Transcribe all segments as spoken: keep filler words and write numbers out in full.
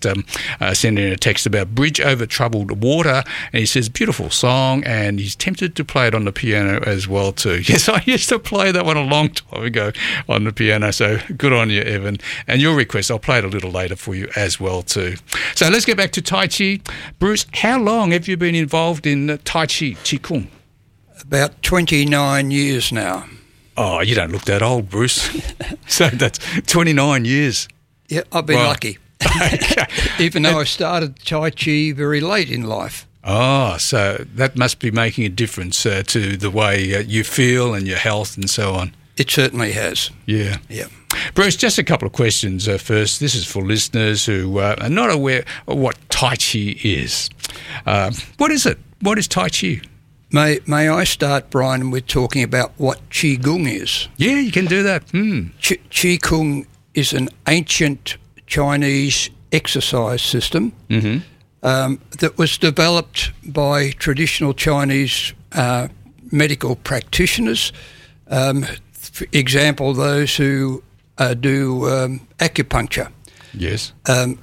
um, uh, sent in a text about Bridge Over Troubled Water, and he says, beautiful song, and he's tempted to play it on the piano as well too. Yes, I used to play that one a long time ago on the piano, so good on you, Evan. And your request, I'll play it a little later for you as well too. So let's get back to Tai Chi. Bruce, how long have you been involved in uh, Tai Chi, Qigong? About twenty-nine years now. Oh, you don't look that old, Bruce. So that's twenty-nine years. Yeah, I've been Right. lucky. Okay. Even though I started Tai Chi very late in life. Oh, so that must be making a difference uh, to the way uh, you feel and your health and so on. It certainly has. Yeah. Yeah. Bruce, just a couple of questions uh, first. This is for listeners who uh, are not aware of what Tai Chi is. Uh, what is it? What is Tai Chi? May may I start, Brian, with talking about what Qigong is? Yeah, you can do that. Hmm. Qi- Qigong is an ancient Chinese exercise system Mm-hmm. um, that was developed by traditional Chinese uh, medical practitioners. Um, for example, those who uh, do um, acupuncture. Yes. Um,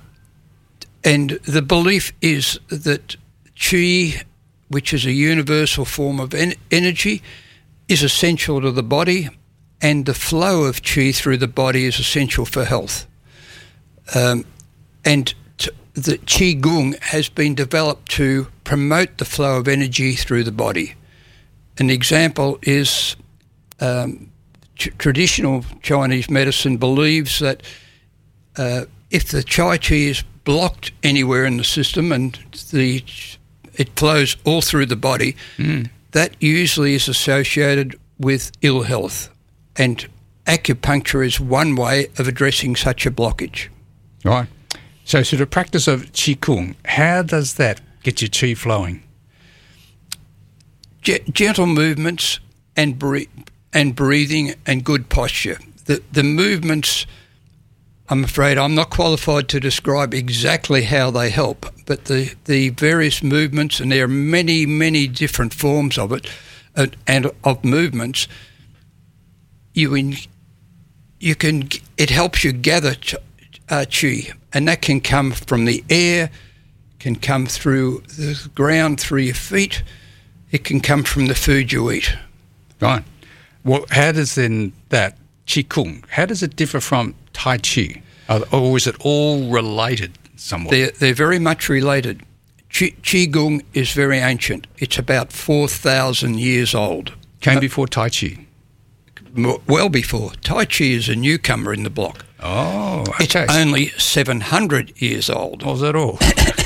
and the belief is that Qi, which is a universal form of en- energy, is essential to the body, and the flow of Qi through the body is essential for health. Um, and t- the Qigong has been developed to promote the flow of energy through the body. An example is um, t- traditional Chinese medicine believes that uh, if the Tai Chi is blocked anywhere in the system and the it flows all through the body, Mm. that usually is associated with ill health. And acupuncture is one way of addressing such a blockage. Right. So, so the practice of Qigong, how does that get your Qi flowing? Ge- gentle movements and bre- and breathing and good posture. The the movements, I'm afraid I'm not qualified to describe exactly how they help, but the, the various movements, and there are many, many different forms of it, uh, and of movements, you in, you can it helps you gather ch- uh, Qi, and that can come from the air, can come through the ground, through your feet, it can come from the food you eat. Right. Well, how does then that Qigong, how does it differ from Tai Chi? Are- Or is it all related somewhat? They're, they're very much related. Qi, Qigong is very ancient. It's about four thousand years old. Came before Tai Chi? M- Well before. Tai Chi is a newcomer in the block. Oh, It's okay. only seven hundred years old. Was that all?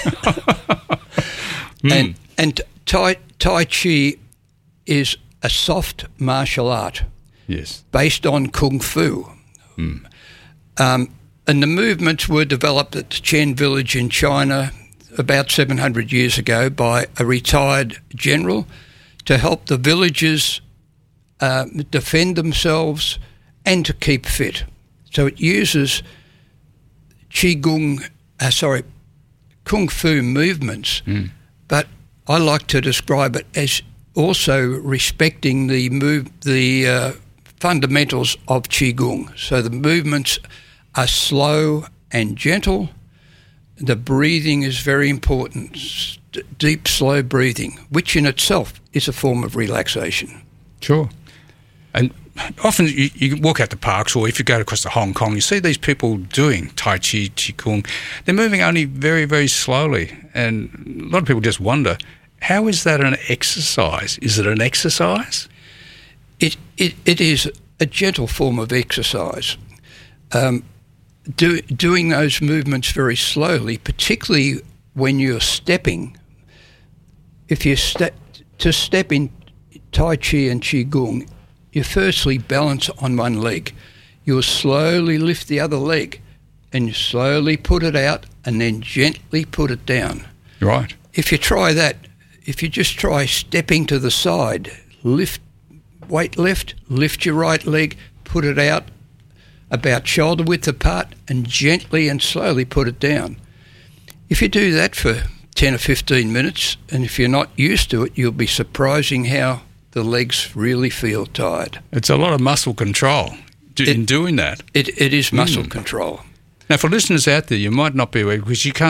And, and tai, tai Chi is a soft martial art Yes. based on Kung Fu. Um, and the movements were developed at the Chen village in China about seven hundred years ago by a retired general to help the villagers uh, defend themselves and to keep fit. So it uses Qigong, uh, sorry, Kung Fu movements, but I like to describe it as also respecting the move, the uh, fundamentals of Qigong. So the movements are slow and gentle. The breathing is very important, S- deep, slow breathing, which in itself is a form of relaxation. Sure. And often you, you walk out the parks, or if you go across to Hong Kong, you see these people doing Tai Chi, Qigong. They're moving only very, very slowly. And a lot of people just wonder, how is that an exercise? Is it an exercise? It, it, it is a gentle form of exercise. Um, do, doing those movements very slowly, particularly when you're stepping, if you step to step in Tai Chi and Qigong, you firstly balance on one leg. You'll slowly lift the other leg and you slowly put it out and then gently put it down. Right. If you try that, if you just try stepping to the side, lift, weight lift, lift your right leg, put it out about shoulder width apart and gently and slowly put it down. If you do that for ten or fifteen minutes, and if you're not used to it, you'll be surprising how the legs really feel tired. It's a lot of muscle control do- It- in doing that. It, it is muscle control. Now, for listeners out there, you might not be aware because you can't